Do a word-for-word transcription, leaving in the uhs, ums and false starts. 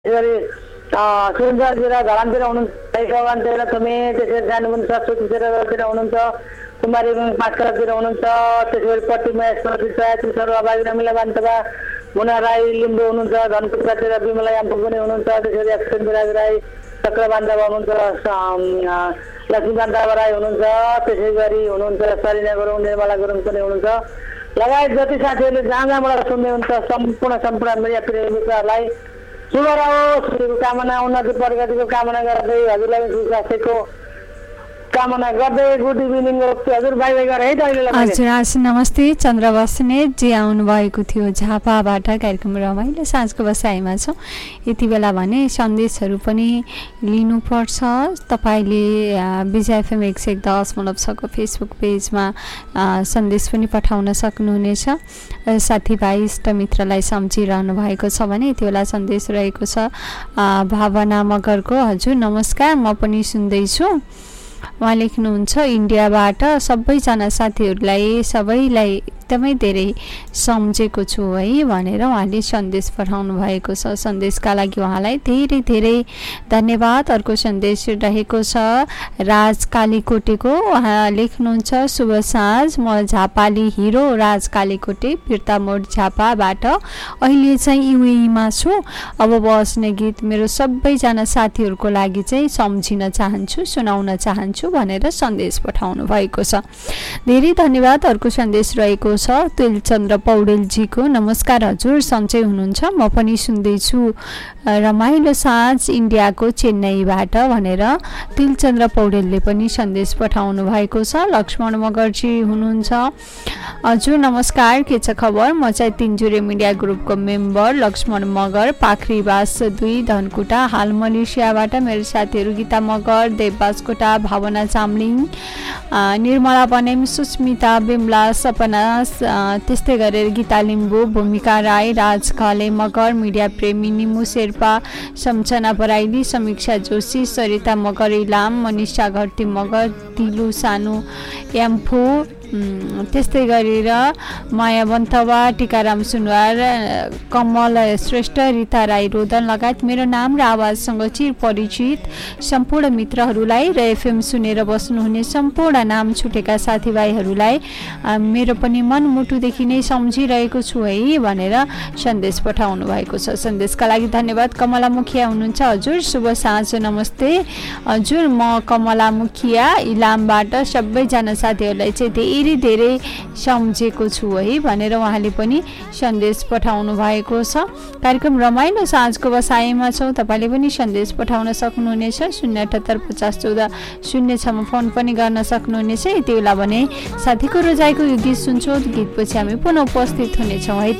गरी सुन्दरतिर धरानतिर हुनुहुन्छ भगवानतिर तुम्ही त्यसरी जानुहुन्छ सुतिर हुनुहुन्छ कुमारी पाँचकरातिर हुनुहुन्छ त्यसरी पट्टी महेश्वरतिर त्रिसर अभागी रमिला बान्तवा मुना राई लिम्बू हुनुहुन्छ धनकुटातिर विमला याम्पु पनि हुनुहुन्छ त्यसरी एक्सन विराज राई चक्र बान्धवा हुनुहुन्छ लक्ष्मी बान्धवा राई हुनुहुन्छ त्यसै गरी हुनुहुन्छ सरिना गुरुङ निर्मला गुरुङ पनि हुनुहुन्छ लगायत जति साथीहरूले जहाँ जहाँबाट सुन्दै हुन्छ सम्पूर्ण सम्पूर्ण मिडिया प्रेमी मित्रहरूलाई शुभ रहोस् कामना उन्नति प्रगतिको कामना गर्दै हजुरलाई सुस्वास्थ्यको कामना गर्दै गुड इभिनिङ हजुर बाई बाई गरे है त अहिले हजुर आज नमस्ते चन्द्र बस्नेत जे आउनु भएको थियो झापाबाट कार्यक्रम रमाइलो साँझको बसाइमा छौँ यति बेला भने सन्देशहरू पनि लिनुपर्छ तपाईँले विजय एफएम एक सय दशमलव छको फेसबुक पेजमा सन्देश पनि पठाउन सक्नुहुनेछ साथीभाइ इष्टमित्रलाई सम्झिरहनु भएको छ भने यति बेला सन्देश रहेको छ भावना मगरको हजुर नमस्कार म पनि सुन्दैछु उहाँ लेख्नुहुन्छ इन्डियाबाट सबैजना साथीहरूलाई सबैलाई एकदमै धेरै सम्झेको छु है भनेर उहाँले सन्देश पठाउनु भएको छ सन्देशका लागि उहाँलाई धेरै धेरै धन्यवाद अर्को सन्देश रहेको छ राज कालीकोटेको उहाँ लेख्नुहुन्छ शुभ साँझ म झापाली हिरो राज कालीकोटे फिर्ता मोड झापाबाट अहिले चाहिँ युएईमा छु अब बस्ने गीत मेरो सबैजना साथीहरूको लागि चाहिँ सम्झिन चाहन्छु सुनाउन चाहन्छु भनेर सन्देश पठाउनु भएको छ धेरै धन्यवाद अर्को सन्देश रहेको छ तिलचन्द्र पौडेलजीको नमस्कार हजुर सन्चै हुनुहुन्छ म पनि सुन्दैछु रमाइलो साँझ इन्डियाको चेन्नईबाट भनेर तिलचन्द्र पौडेलले पनि सन्देश पठाउनु भएको छ लक्ष्मण मगरजी हुनुहुन्छ हजुर नमस्कार के छ खबर म चाहिँ तिनजुरे मिडिया ग्रुपको मेम्बर लक्ष्मण मगर पाखरीबास दुई धनकुटा हाल मलेसियाबाट मेरो साथीहरू गीता मगर देवबासकोटा भावना चामलिङ निर्मला बनेम सुस्मिता बिमला सपना त्यस्तै गरेर गीता लिम्बू भूमिका राई राज खले मगर मिडिया प्रेमी निमु शेर्पा सम्झना बराइली समीक्षा जोशी सरिता मगर इलाम मनिषा घरती मगर तिलु सानु याम्फू त्यस्तै गरेर माया बन्तवा टिकाराम सुनवार कमल श्रेष्ठ रिता राई रोदन लगायत मेरो नाम र आवाजसँग चिर परिचित सम्पूर्ण मित्रहरूलाई र एफएम सुनेर बस्नुहुने सम्पूर्ण नाम छुटेका साथीभाइहरूलाई मेरो पनि मनमुटुदेखि नै सम्झिरहेको छु है भनेर सन्देश पठाउनु भएको छ सन्देशका लागि धन्यवाद कमला मुखिया हुनुहुन्छ हजुर शुभ साँझ नमस्ते हजुर म कमला मुखिया इलामबाट सबैजना साथीहरूलाई चाहिँ धेरै धेरै सम्झेको छु है भनेर उहाँले पनि सन्देश पठाउनु भएको छ कार्यक्रम रमाइलो साँझको बसाइमा छौँ तपाईँले पनि सन्देश पठाउन सक्नुहुनेछ शून्य अठहत्तर पचास चौध शून्य छमा फोन पनि गर्न सक्नुहुनेछ यति बेला भने साथीको रोजाइको यो गीत सुन्छौँ गीतपछि हामी पुनः उपस्थित हुनेछौँ है त